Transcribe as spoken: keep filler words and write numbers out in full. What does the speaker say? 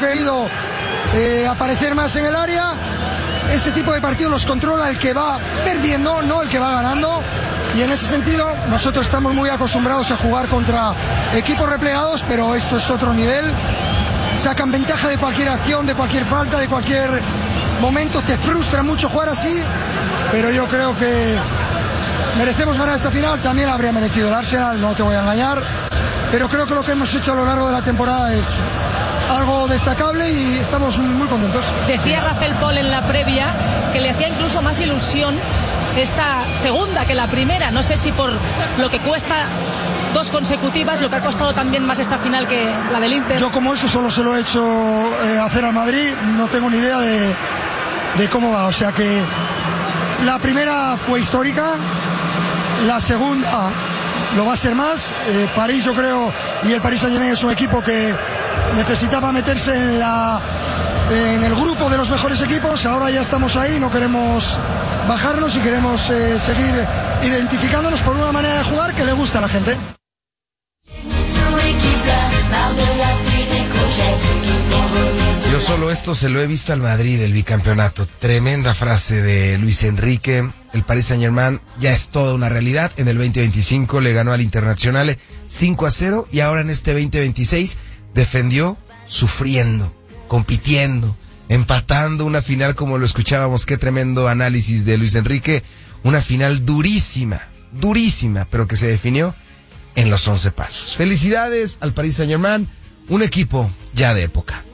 que he ido eh, aparecer más en el área. Este tipo de partidos los controla el que va perdiendo, no el que va ganando. Y en ese sentido, nosotros estamos muy acostumbrados a jugar contra equipos replegados, pero esto es otro nivel. Sacan ventaja de cualquier acción, de cualquier falta, de cualquier momento. Te frustra mucho jugar así, pero yo creo que merecemos ganar esta final. También habría merecido el Arsenal, no te voy a engañar. Pero creo que lo que hemos hecho a lo largo de la temporada es algo destacable y estamos muy contentos. Decía Rafael Paul en la previa que le hacía incluso más ilusión esta segunda que la primera. No sé si por lo que cuesta dos consecutivas, lo que ha costado también más esta final que la del Inter. Yo como esto solo se lo he hecho eh, hacer al Madrid, no tengo ni idea de, de cómo va. O sea que la primera fue histórica, la segunda lo va a ser más. eh, París, yo creo, y el Paris Saint-Germain es un equipo que necesitaba meterse en la en el grupo de los mejores equipos. Ahora ya estamos ahí, no queremos bajarnos y queremos eh, seguir identificándonos por una manera de jugar que le gusta a la gente. Yo solo esto se lo he visto al Madrid, el bicampeonato. Tremenda frase de Luis Enrique. El Paris Saint-Germain ya es toda una realidad. En el veinte veinticinco le ganó al Internazionale cinco a cero y ahora en este veinte veintiséis defendió sufriendo, compitiendo, empatando una final como lo escuchábamos. Qué tremendo análisis de Luis Enrique. Una final durísima, durísima, pero que se definió en los once pasos. Felicidades al Paris Saint-Germain, un equipo ya de época.